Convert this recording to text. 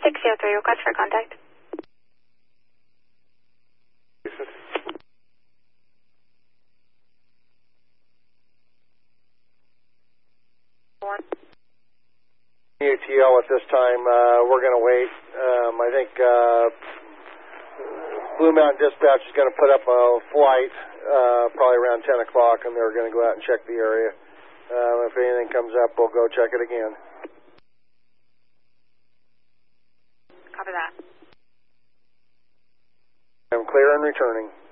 603, request for contact. ATL at this time, we're going to wait. I think Blue Mountain Dispatch is going to put up a flight probably around 10 o'clock, and they're going to go out and check the area. If anything comes up, we'll go check it again. Copy that. I'm clear and returning.